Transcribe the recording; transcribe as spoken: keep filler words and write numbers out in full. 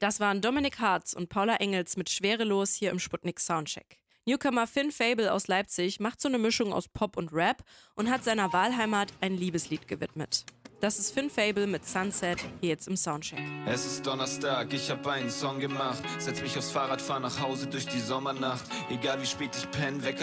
Das waren Dominik Hartz und Paula Engels mit Schwerelos hier im Sputnik Soundcheck. Newcomer Finn Fable aus Leipzig macht so eine Mischung aus Pop und Rap und hat seiner Wahlheimat ein Liebeslied gewidmet. Das ist Finn Fable mit Sunset, hier jetzt im Soundcheck. Es ist Donnerstag, ich hab einen Song gemacht. Setz mich aufs Fahrrad, fahr nach Hause durch die Sommernacht. Egal wie spät ich penn, Wecker